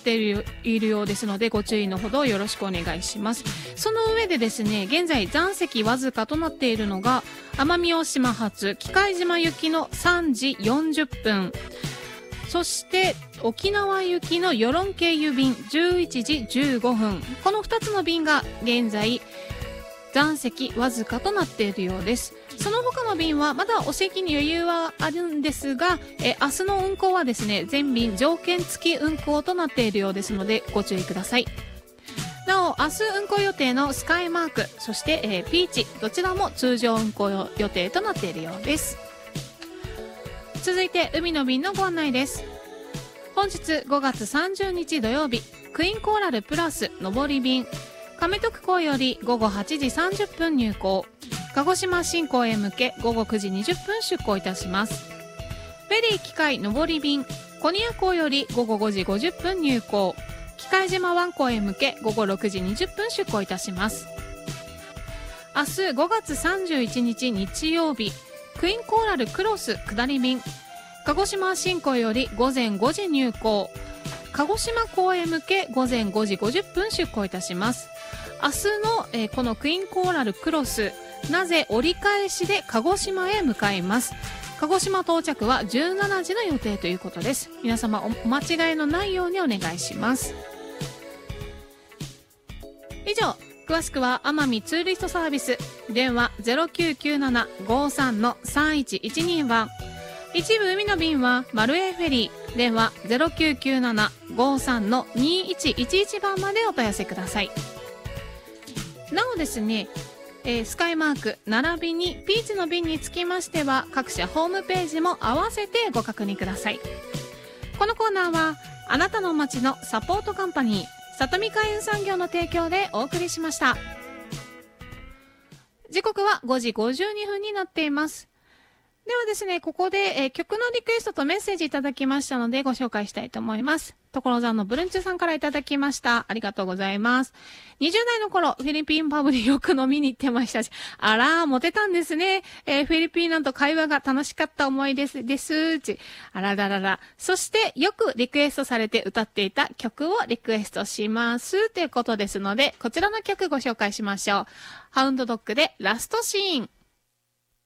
っているようですので、ご注意のほどよろしくお願いします。その上でですね、現在残席わずかとなっているのが、奄美大島発喜界島行きの3時40分。そして沖縄行きの与論経由便11時15分。この2つの便が現在残席わずかとなっているようです。その他の便はまだお席に余裕はあるんですが、明日の運行はですね、全便条件付き運行となっているようですのでご注意ください。なお、明日運行予定のスカイマーク、そして、ピーチ、どちらも通常運行予定となっているようです。続いて海の便のご案内です。本日5月30日土曜日、クイーンコーラルプラス上り便、亀徳港より午後8時30分入港、鹿児島新港へ向け午後9時20分出港いたします。フェリー機械上り便、コニア港より午後5時50分入港、喜界島湾港へ向け午後6時20分出港いたします。明日5月31日日曜日、クイーンコーラルクロス下り便、鹿児島新港より午前5時入港、鹿児島港へ向け午前5時50分出港いたします。明日の、このクイーンコーラルクロス、なぜ折り返しで鹿児島へ向かいます。鹿児島到着は17時の予定ということです。皆様お間違いのないようにお願いします。以上、詳しくは奄美ツーリストサービス、電話 0997-53-3112 番、一部海の便はマルエイフェリー、電話 0997-53-2111 番までお問い合わせください。なおですね、スカイマーク並びにピーチの便につきましては、各社ホームページも合わせてご確認ください。このコーナーはあなたの街のサポートカンパニー里見海運産業の提供でお送りしました。時刻は5時52分になっています。ではですね、ここで、曲のリクエストとメッセージいただきましたのでご紹介したいと思います。所沢のブルンチュさんからいただきました。ありがとうございます。20代の頃、フィリピンパブでよく飲みに行ってましたし、あらー、モテたんですね。フィリピンなんと会話が楽しかった思いです。あらららら。そして、よくリクエストされて歌っていた曲をリクエストします。ということですので、こちらの曲ご紹介しましょう。ハウンドドッグでラストシーン。